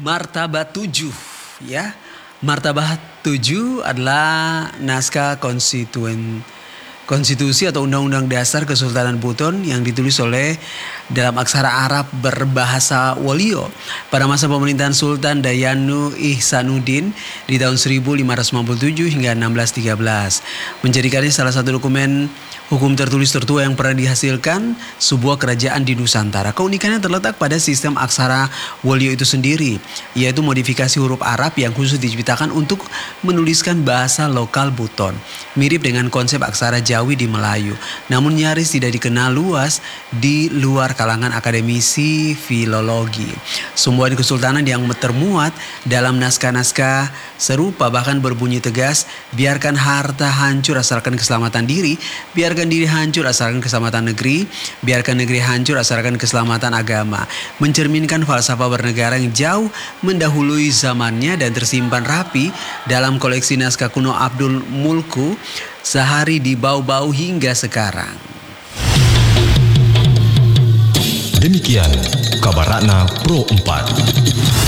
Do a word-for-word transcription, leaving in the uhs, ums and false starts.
Martabat tujuh, ya. Martabat tujuh adalah naskah konstituen konstitusi atau undang-undang dasar Kesultanan Buton yang ditulis oleh dalam aksara Arab berbahasa Wolio pada masa pemerintahan Sultan Dayanu Ihsanuddin di tahun seribu lima ratus sembilan puluh tujuh hingga enam belas tiga belas, menjadikannya salah satu dokumen hukum tertulis tertua yang pernah dihasilkan sebuah kerajaan di Nusantara. Keunikannya terletak pada sistem aksara Wolio itu sendiri, yaitu modifikasi huruf Arab yang khusus diciptakan untuk menuliskan bahasa lokal Buton, mirip dengan konsep aksara Jawi di Melayu, namun nyaris tidak dikenal luas di luar kalangan akademisi filologi. Semboyan kesultanan yang termuat dalam naskah-naskah serupa bahkan berbunyi tegas, biarkan harta hancur asalkan keselamatan diri, biarkan diri hancur asalkan keselamatan negeri, biarkan negeri hancur asalkan keselamatan agama, mencerminkan falsafah bernegara yang jauh mendahului zamannya dan tersimpan rapi dalam koleksi naskah kuno Abdul Mulku sehari di Bau-Bau hingga sekarang. Demikian kabar Ratna Pro empat.